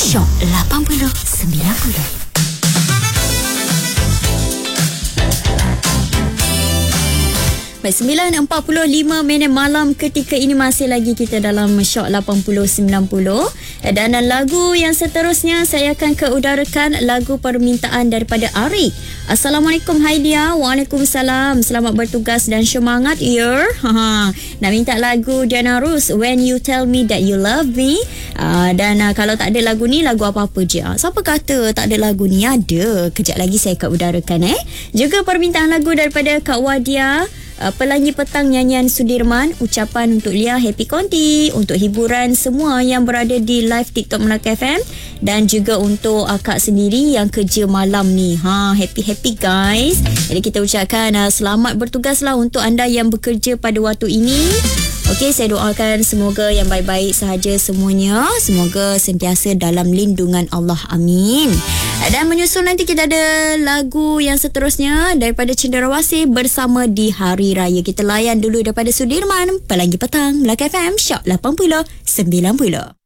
Shock 80-90. Baik, 9.45 malam ketika ini masih lagi kita dalam Shock 80-90. Dan lagu yang seterusnya saya akan keudarakan lagu permintaan daripada Arik. Assalamualaikum Haidia. Waalaikumsalam. Selamat bertugas dan semangat ya. Nak minta lagu Diana Roos, When You Tell Me That You Love Me. Dan kalau tak ada lagu ni, lagu apa-apa je. Siapa kata tak ada lagu ni? Ada. Kejap lagi saya keudarakan Juga permintaan lagu daripada Kak Wadia. Pelangi Petang nyanyian Sudirman, ucapan untuk Lia Happy Konti, untuk hiburan semua yang berada di live TikTok Melaka FM, dan juga untuk akak sendiri yang kerja malam ni. Happy guys. Jadi kita ucapkan selamat bertugaslah untuk anda yang bekerja pada waktu ini. Okey, saya doakan semoga yang baik-baik sahaja semuanya. Semoga sentiasa dalam lindungan Allah. Amin. Dan menyusul nanti kita ada lagu yang seterusnya daripada Cenderawasih bersama Di Hari Raya. Kita layan dulu daripada Sudirman, Pelangi Petang, Melaka FM, Shock 80-90.